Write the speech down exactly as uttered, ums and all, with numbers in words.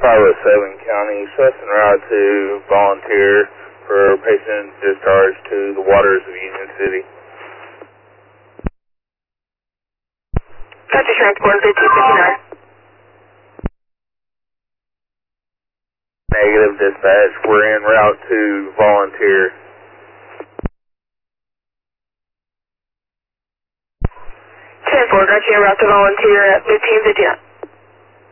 five oh seven County, sus en route to volunteer for patient discharge to the waters of Union City. Copy, transport fifteen fifty-nine. Negative dispatch, we're en route to volunteer. ten four, got you en route to volunteer at fifteen fifty-nine.